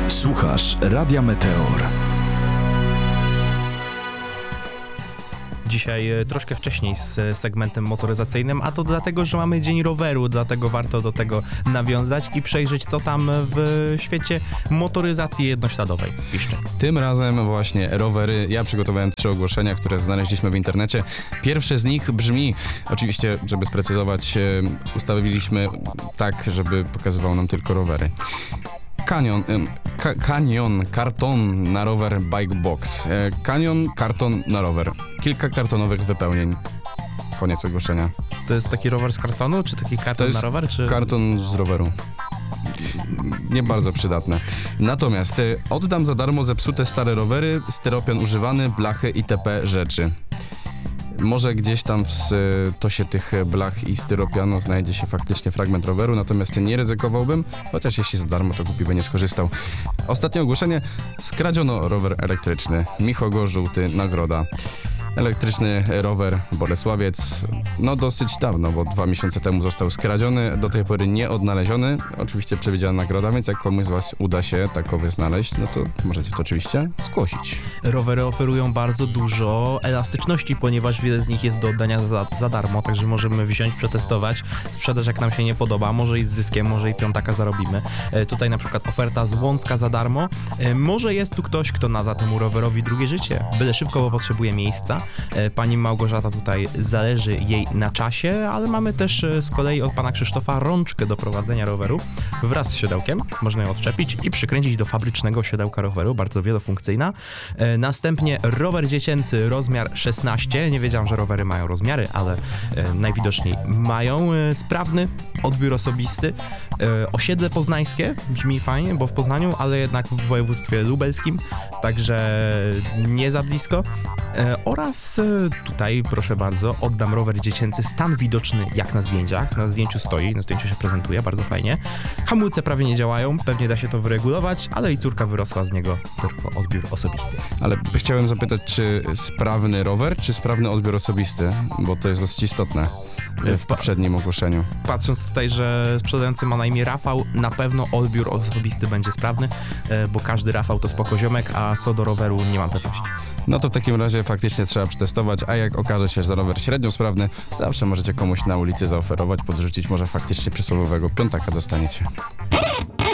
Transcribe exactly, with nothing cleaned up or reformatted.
Słuchasz Radia Meteor. Dzisiaj troszkę wcześniej z segmentem motoryzacyjnym, a to dlatego, że mamy Dzień Roweru, dlatego warto do tego nawiązać i przejrzeć, co tam w świecie motoryzacji jednośladowej piszczy. Tym razem właśnie rowery. Ja przygotowałem trzy ogłoszenia, które znaleźliśmy w internecie. Pierwsze z nich brzmi, oczywiście, żeby sprecyzować, ustawiliśmy tak, żeby pokazywał nam tylko rowery. Kanion, ka, kanion, karton na rower Bike Box. Kanion, karton na rower. Kilka kartonowych wypełnień. Koniec ogłoszenia. To jest taki rower z kartonu, czy taki karton to jest na rower? Czy... karton z roweru. Nie bardzo przydatne. Natomiast oddam za darmo zepsute stare rowery, styropian używany, blachy itp. Rzeczy. Może gdzieś tam w tosie tych blach i styropianu znajdzie się faktycznie fragment roweru, natomiast nie ryzykowałbym, chociaż jeśli za darmo, to głupi by nie skorzystał. Ostatnie ogłoszenie. Skradziono rower elektryczny. Michogo żółty, nagroda. Elektryczny rower Bolesławiec, no dosyć dawno, bo dwa miesiące temu został skradziony, do tej pory nie odnaleziony. Oczywiście przewidziana nagroda, więc jak komuś z was uda się takowy znaleźć, no to możecie to oczywiście zgłosić. Rowery oferują bardzo dużo elastyczności, ponieważ wiele z nich jest do oddania za, za darmo, także możemy wziąć, przetestować, sprzedać jak nam się nie podoba, może i z zyskiem, może i piątaka zarobimy. E, tutaj na przykład oferta z Łącka za darmo. E, może jest tu ktoś, kto nada temu rowerowi drugie życie, byle szybko, bo potrzebuje miejsca. Pani Małgorzata tutaj zależy jej na czasie, ale mamy też z kolei od pana Krzysztofa rączkę do prowadzenia roweru wraz z siodełkiem. Można ją odczepić i przykręcić do fabrycznego siodełka roweru, bardzo wielofunkcyjna. Następnie rower dziecięcy rozmiar szesnaście. Nie wiedziałam, że rowery mają rozmiary, ale najwidoczniej mają. Sprawny odbiór osobisty. Osiedle poznańskie brzmi fajnie, bo w Poznaniu, ale jednak w województwie lubelskim, także nie za blisko. Oraz tutaj, proszę bardzo, oddam rower dziecięcy, stan widoczny jak na zdjęciach. Na zdjęciu stoi, na zdjęciu się prezentuje, bardzo fajnie. Hamulce prawie nie działają, pewnie da się to wyregulować, ale i córka wyrosła z niego, tylko odbiór osobisty. Ale chciałem zapytać, czy sprawny rower, czy sprawny odbiór osobisty? Bo to jest dosyć istotne w poprzednim ogłoszeniu. Patrząc tutaj, że sprzedający ma na imię Rafał, na pewno odbiór osobisty będzie sprawny, bo każdy Rafał to spoko ziomek, a co do roweru nie mam pewności. No to w takim razie faktycznie trzeba przetestować, a jak okaże się, że rower średnio sprawny, zawsze możecie komuś na ulicy zaoferować, podrzucić, może faktycznie przysłowiowego piątaka dostaniecie.